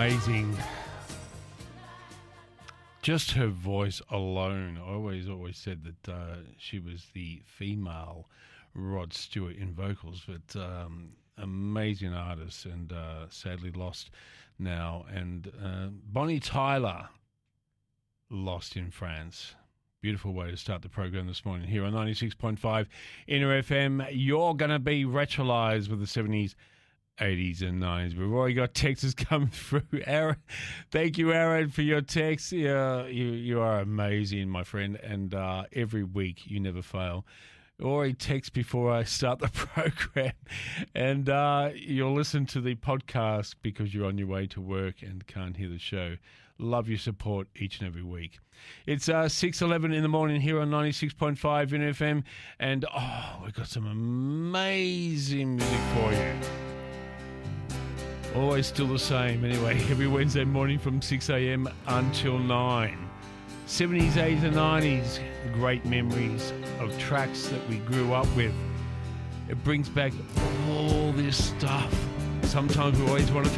amazing. Just her voice alone. I always said that she was the female Rod Stewart in vocals, but amazing artist and sadly lost now. And Bonnie Tyler lost in France. Beautiful way to start the program this morning here on 96.5 Inner FM. You're going to be retrolised with the 70s, 80s and 90s. We've already got texts coming through. Aaron, thank you, Aaron, for your text. You are amazing, my friend, and every week you never fail. Already text before I start the program, and you'll listen to the podcast because you're on your way to work and can't hear the show. Love your support each and every week. It's 6:11 in the morning here on 96.5 in FM, and we've got some amazing music for you. Always still the same anyway, every Wednesday morning from 6 a.m. until 9. 70s, 80s and 90s, great memories of tracks that we grew up with. It brings back all this stuff. Sometimes we always want to